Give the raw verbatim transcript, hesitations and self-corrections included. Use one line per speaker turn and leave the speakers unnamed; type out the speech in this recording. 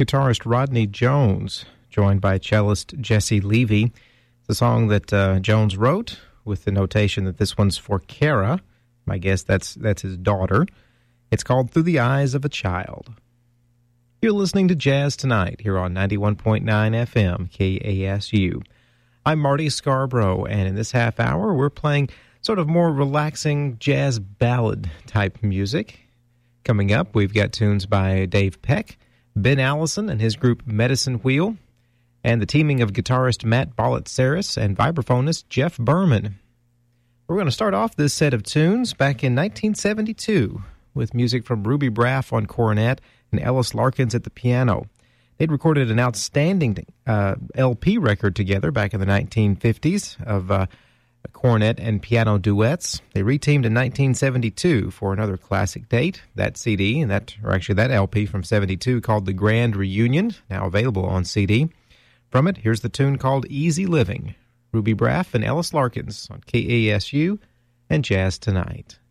guitarist Rodney Jones, joined by cellist Jesse Levy. It's a song that uh, Jones wrote with the notation that this one's for Kara. I guess that's that's his daughter. It's called Through the Eyes of a Child. You're listening to Jazz Tonight here on ninety-one point nine F M K A S U. I'm Marty Scarborough, and in this half hour we're playing sort of more relaxing jazz ballad type music. Coming up, we've got tunes by Dave Peck, Ben Allison and his group Medicine Wheel, and the teaming of guitarist Matt Ballett-Saris and vibraphonist Jeff Berman. We're going to start off this set of tunes back in nineteen seventy-two with music from Ruby Braff on cornet and Ellis Larkins at the piano. They'd recorded an outstanding uh, L P record together back in the nineteen fifties of uh, cornet and piano duets. They reteamed in nineteen seventy-two for another classic date. That C D, and that, or actually that L P from seventy-two called The Grand Reunion, now available on C D. From it, here's the tune called Easy Living. Ruby Braff and Ellis Larkins on K A S U and Jazz Tonight.